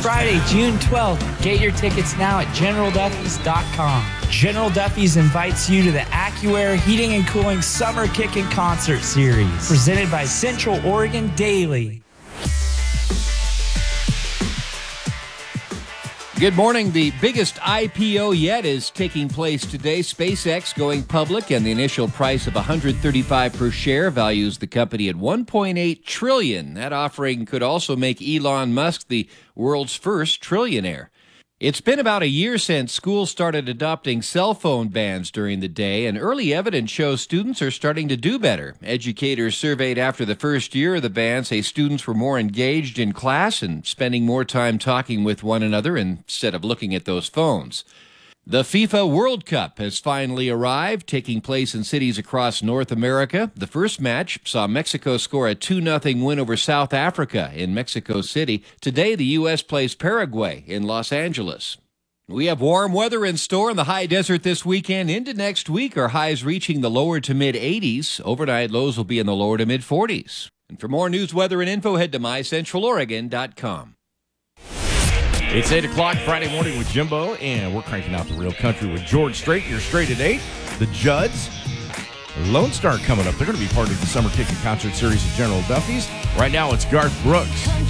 Friday, June 12th. Get your tickets now at GeneralDuffy's.com. General Duffy's invites you to the AccuAir Heating and Cooling Summer Kickin' Concert Series, presented by Central Oregon Daily. Good morning. The biggest IPO yet is taking place today. SpaceX going public, and the initial price of $135 per share values the company at $1.8 trillion. That offering could also make Elon Musk the world's first trillionaire. It's been about a year since schools started adopting cell phone bans during the day, and early evidence shows students are starting to do better. Educators surveyed after the first year of the ban say students were more engaged in class and spending more time talking with one another instead of looking at those phones. The FIFA World Cup has finally arrived, taking place in cities across North America. The first match saw Mexico score a 2-0 win over South Africa in Mexico City. Today, the U.S. plays Paraguay in Los Angeles. We have warm weather in store in the high desert this weekend. Into next week, our highs reaching the lower to mid-80s. Overnight lows will be in the lower to mid-40s. And for more news, weather, and info, head to mycentraloregon.com. It's 8 o'clock Friday morning with Jimbo, and we're cranking out the real country with George Strait. You're straight at 8. The Judds, Lone Star coming up. They're going to be part of the Summer Kickin' Concert Series at General Duffy's. Right now, it's Garth Brooks.